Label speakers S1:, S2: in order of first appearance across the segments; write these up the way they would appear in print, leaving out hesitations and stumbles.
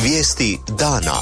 S1: Vijesti dana.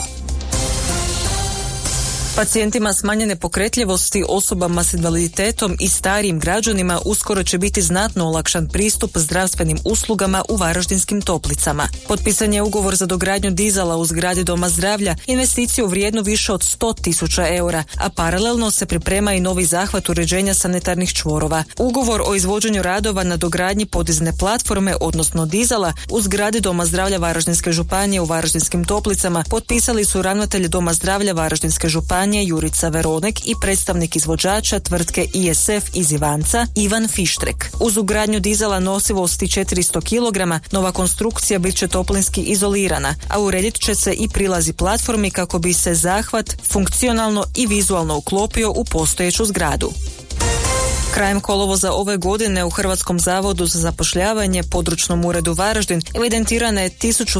S2: Pacijentima smanjene pokretljivosti, osobama s invaliditetom i starijim građanima uskoro će biti znatno olakšan pristup zdravstvenim uslugama u Varaždinskim Toplicama. Potpisan je ugovor za dogradnju dizala u zgradi Doma zdravlja, investiciju vrijednu više od 100.000 eura, a paralelno se priprema i novi zahvat uređenja sanitarnih čvorova. Ugovor o izvođenju radova na dogradnji podizne platforme, odnosno dizala, u zgradi Doma zdravlja Varaždinske županije u Varaždinskim Toplicama potpisali su ravnatelj Doma zdravlja Varaždinske županije Jurica Veronek i predstavnik izvođača tvrtke ISF iz Ivanca Ivan Fištrek. Uz ugradnju dizela nosivosti 400 kg, nova konstrukcija bit će toplinski izolirana, a uredit će se i prilazi platformi kako bi se zahvat funkcionalno i vizualno uklopio u postojeću zgradu. Krajem kolovoza ove godine u Hrvatskom zavodu za zapošljavanje, područnom uredu Varaždin, evidentirana je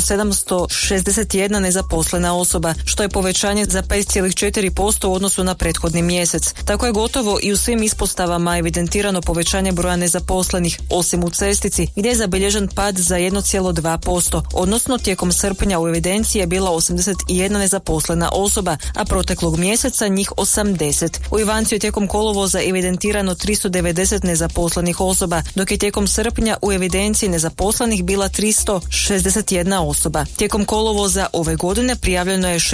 S2: 1761 nezaposlena osoba, što je povećanje za 5,4% u odnosu na prethodni mjesec. Tako je gotovo i u svim ispostavama evidentirano povećanje broja nezaposlenih, osim u Cestici, gdje je zabilježen pad za 1,2%, odnosno tijekom srpnja u evidenciji je bila 81 nezaposlena osoba, a proteklog mjeseca njih 80. U Ivancu je tijekom kolovoza evidentirano 390 nezaposlenih osoba, dok je tijekom srpnja u evidenciji nezaposlenih bila 361 osoba. Tijekom kolovoza ove godine prijavljeno je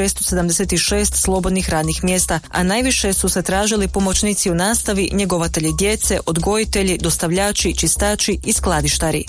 S2: 676 slobodnih radnih mjesta, a najviše su se tražili pomoćnici u nastavi, njegovatelji djece, odgojitelji, dostavljači, čistači i skladištari.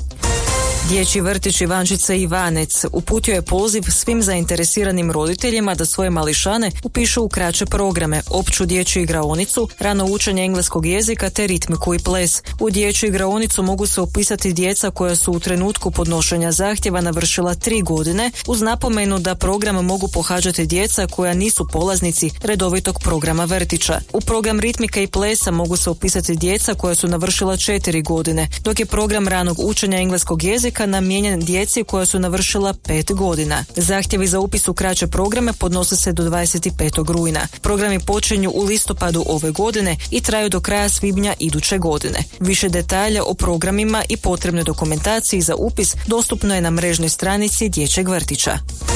S2: Dječji vrtić Ivančica Ivanec uputio je poziv svim zainteresiranim roditeljima da svoje mališane upišu u kraće programe, opću dječju igraonicu, rano učenje engleskog jezika te ritmiku i ples. U dječju igraonicu mogu se upisati djeca koja su u trenutku podnošenja zahtjeva navršila 3 godine, uz napomenu da program mogu pohađati djeca koja nisu polaznici redovitog programa vrtića. U program ritmika i plesa mogu se upisati djeca koja su navršila 4 godine, dok je program ranog učenja engleskog jezika namijenjen djeci koja su navršila 5 godina. Zahtjevi za upis u kraće programe podnose se do 25. rujna. Programi počinju u listopadu ove godine i traju do kraja svibnja iduće godine. Više detalja o programima i potrebnoj dokumentaciji za upis dostupno je na mrežnoj stranici dječjeg vrtića.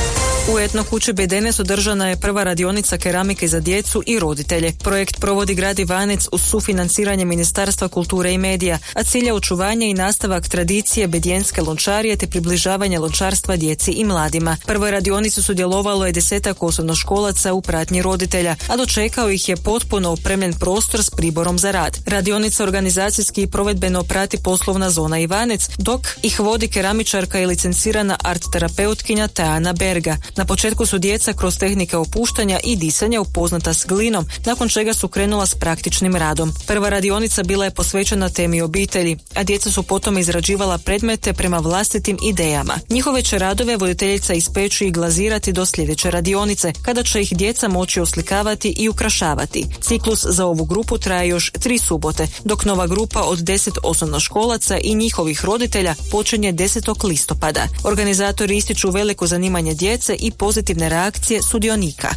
S2: U etno kući Bedenes održana je prva radionica keramike za djecu i roditelje. Projekt provodi grad Ivanec uz sufinanciranje Ministarstva kulture i medija, a cilj je očuvanje i nastavak tradicije bedjenske lončarije te približavanje lončarstva djeci i mladima. Prvoj radionici sudjelovalo je 10 osnovnoškolaca u pratnji roditelja, a dočekao ih je potpuno opremljen prostor s priborom za rad. Radionica organizacijski i provedbeno prati poslovna zona Ivanec, dok ih vodi keramičarka i licencirana art terapeutkinja Teana Berga. Na početku su djeca kroz tehnike opuštanja i disanja upoznata s glinom, nakon čega su krenula s praktičnim radom. Prva radionica bila je posvećena temi obitelji, a djeca su potom izrađivala predmete prema vlastitim idejama. Njihove će radove voditeljica ispeći i glazirati do sljedeće radionice, kada će ih djeca moći oslikavati i ukrašavati. Ciklus za ovu grupu traje još 3 subote, dok nova grupa od 10 osnovnoškolaca i njihovih roditelja počinje 10. listopada. Organizatori ističu veliko zanimanje djece i pozitivne reakcije sudionika.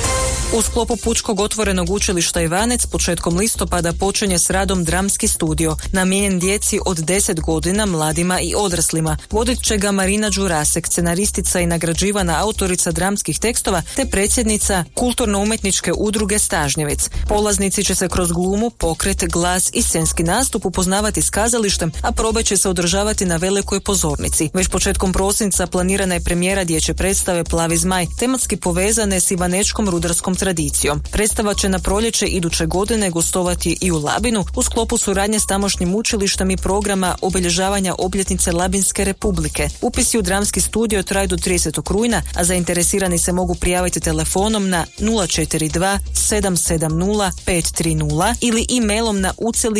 S2: U sklopu Pučkog otvorenog učilišta Ivanec početkom listopada počinje s radom dramski studio, namijenjen djeci od 10 godina, mladima i odraslima. Vodit će ga Marina Đurasek, scenaristica i nagrađivana autorica dramskih tekstova, te predsjednica kulturno-umjetničke udruge Stažnjevec. Polaznici će se kroz glumu, pokret, glas i scenski nastup upoznavati s kazalištem, a probe će se održavati na velikoj pozornici. Već početkom prosinca planirana je premijera dječje predstave Plavi zmaj, tematski povezane s ivanečkom rudarskom tradicijom. Predstava će na proljeće iduće godine gostovati i u Labinu u sklopu suradnje s tamošnjim učilištem i programa obilježavanja obljetnice Labinske republike. Upisi u dramski studio traju do 30. rujna, a zainteresirani se mogu prijaviti telefonom na 042 770 530 ili e-mailom na uceli